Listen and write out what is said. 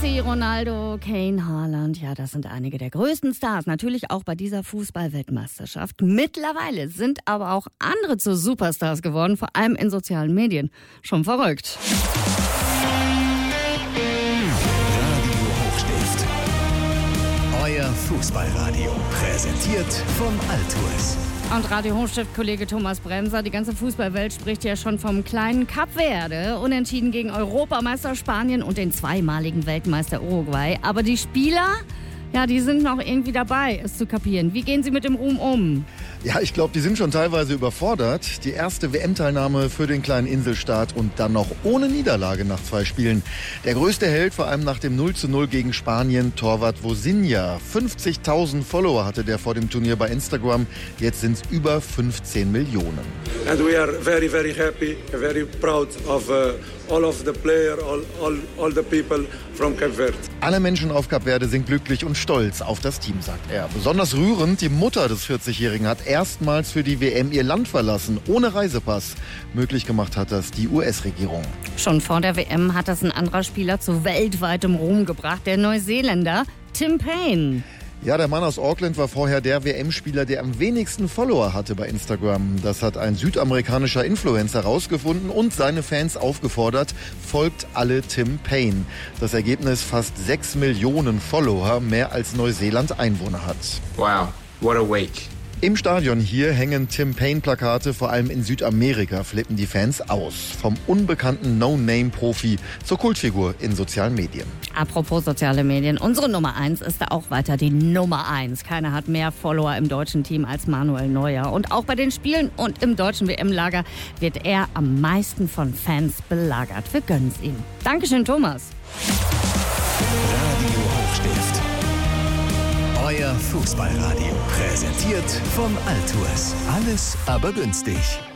Messi, Ronaldo, Kane, Haaland, ja, das sind einige der größten Stars, natürlich auch bei dieser Fußball-Weltmeisterschaft. Mittlerweile sind aber auch andere zu Superstars geworden, vor allem in sozialen Medien. Schon verrückt. Radio Hochstift. Euer Fußballradio. Präsentiert von Altours. Und Radio Hochstift-Kollege Thomas Bremser, die ganze Fußballwelt spricht ja schon vom kleinen Kap Verde. Unentschieden gegen Europameister Spanien und den zweimaligen Weltmeister Uruguay. Aber die Spieler, ja, die sind noch irgendwie dabei, es zu kapieren. Wie gehen sie mit dem Ruhm um? Ja, ich glaube, die sind schon teilweise überfordert. Die erste WM-Teilnahme für den kleinen Inselstaat und dann noch ohne Niederlage nach 2 Spielen. Der größte Held, vor allem nach dem 0:0 gegen Spanien, Torwart Vozinha. 50.000 Follower hatte der vor dem Turnier bei Instagram. Jetzt sind es über 15 Millionen. And we are very, very happy, very proud of all of the players, all the people from Cape Verde. Alle Menschen auf Kap Verde sind glücklich und stolz auf das Team, sagt er. Besonders rührend, die Mutter des 40-Jährigen hat erstmals für die WM ihr Land verlassen, ohne Reisepass. Möglich gemacht hat das die US-Regierung. Schon vor der WM hat das ein anderer Spieler zu weltweitem Ruhm gebracht, der Neuseeländer Tim Paine. Ja, der Mann aus Auckland war vorher der WM-Spieler, der am wenigsten Follower hatte bei Instagram. Das hat ein südamerikanischer Influencer herausgefunden und seine Fans aufgefordert, folgt alle Tim Paine. Das Ergebnis: fast 6 Millionen Follower, mehr als Neuseeland Einwohner hat. Wow, what a week. Im Stadion hier hängen Tim Paine-Plakate, vor allem in Südamerika flippen die Fans aus. Vom unbekannten No-Name-Profi zur Kultfigur in sozialen Medien. Apropos soziale Medien, unsere Nummer 1 ist da auch weiter die Nummer 1. Keiner hat mehr Follower im deutschen Team als Manuel Neuer. Und auch bei den Spielen und im deutschen WM-Lager wird er am meisten von Fans belagert. Wir gönnen's ihm. Dankeschön, Thomas. Radio Hochstift. Euer Fußballradio. Präsentiert von Altours. Alles aber günstig.